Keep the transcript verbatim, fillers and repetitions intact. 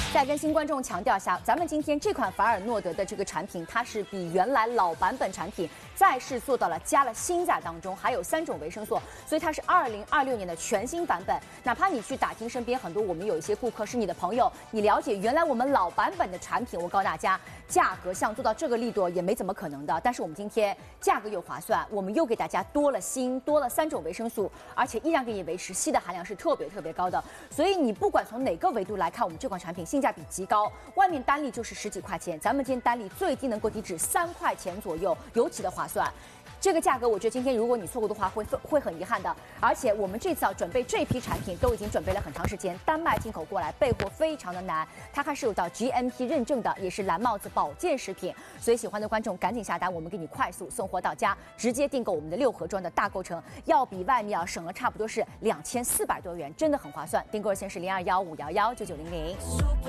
再跟新观众强调一下，咱们今天这款法尔诺德的这个产品，它是比原来老版本产品再是做到了加了锌在当中，还有三种维生素，所以它是二零二六年的全新版本。哪怕你去打听身边很多我们有一些顾客是你的朋友，你了解原来我们老版本的产品，我告诉大家，价格像做到这个力度也没怎么可能的。但是我们今天价格又划算，我们又给大家多了锌，多了三种维生素，而且依然给你维持硒的含量是特别特别高的。所以你不管从哪个维度来看，我们这款产品性价比极高，外面单粒就是十几块钱，咱们今天单粒最低能够低至三块钱左右，尤其的划算。这个价格，我觉得今天如果你错过的话，会会很遗憾的。而且我们这次要准备这批产品，都已经准备了很长时间，丹麦进口过来，备货非常的难。它还是有到 G M P 认证的，也是蓝帽子保健食品。所以喜欢的观众赶紧下单，我们给你快速送货到家，直接订购我们的六盒装的大购程，要比外面要省了差不多是两千四百多元，真的很划算。订购热线是零二幺五幺幺九九零零。